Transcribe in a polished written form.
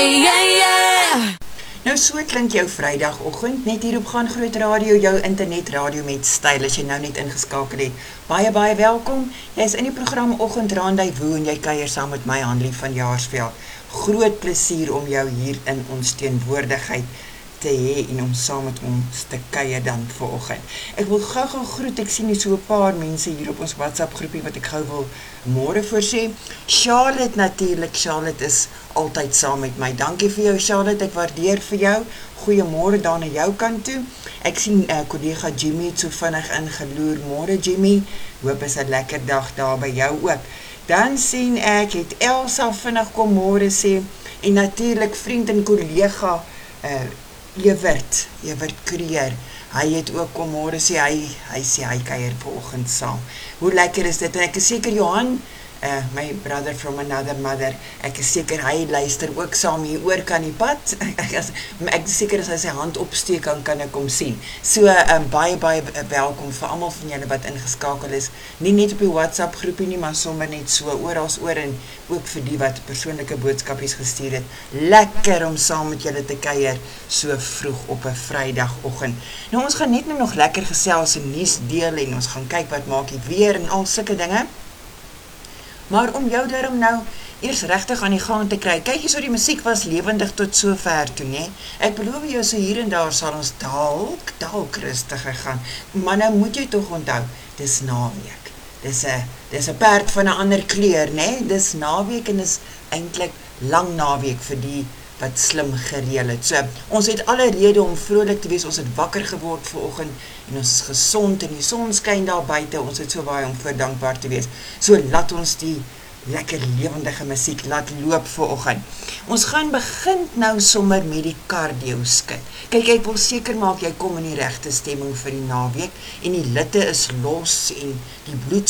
Nou so klink jou Vrydagoggend, net hier op Gaan Groot Radio, jou internetradio met styl, as jy nou net ingeskakel het. Baie welkom, jy is in die program Oggend Rendezvous en jy kuier saam met my Hanlie van Jaarsveld. Groot plesier om jou hier in ons teenwoordigheid te hê en om saam met ons te kuier dan vanoggend. Ek wil gou groet, ek sien so 'n paar mense hier op ons WhatsApp groepie wat ek gou wil môre voorsê. Charlotte natuurlik, Charlotte is altyd saam met my. Dankie vir jou Charlotte, ek waardeer vir jou. Goeiemôre daar na jou kant toe. Ek sien kollega Jimmy het so vinnig ingeloer. Môre Jimmy, hoop is 'n lekker dag daar by jou ook. Dan sien ek het Elsa vinnig kom môre sê en natuurlik vriend en kollega Evert Kreer, hy het ook kom môre sê, hy sê hy kuier vanoggend saam. Hoe lekker is dit, en ek is seker Johan, my brother from another mother, ek is seker hy luister ook saam hier oor kan die pad, ek is seker as hy sy hand opsteek, dan kan ek hom sien. So, baie welkom vir almal van julle wat ingeskakel is, nie net op die WhatsApp groepie nie, maar sommer net so orals oor, en ook vir die wat persoonlike boodskapies gestuur het. Lekker om saam met julle te kuier, so vroeg op 'n Vrydagoggend. Nou, ons gaan net nou nog lekker gesels en nuus deel, en ons gaan kyk wat maak die weer, en al sulke dinge. Maar om jou daarom nou eers regtig aan die gang te kry, kyk jy so die musiek was lewendig tot so ver toe, nee? Ek beloof jou so hier en daar sal ons dalk rustiger gaan, maar nou moet jy tog onthou, dis naweek. Dis 'n perd van 'n ander kleur, nee? Dis naweek en is eintlik lang naweek vir die wat slim gereël het. So, ons het alle rede om vrolik te wees, ons het wakker geword vanoggend en ons is gesond en die son skyn daar buite, ons het so baie om voor dankbaar te wees. So, laat ons die lekker lewendige musiek laat loop vanoggend. Ons gaan begin nou sommer met die cardio skit. Kyk, ek wil seker maak jy kom in die regte stemming vir die naweek en die litte is los en die bloed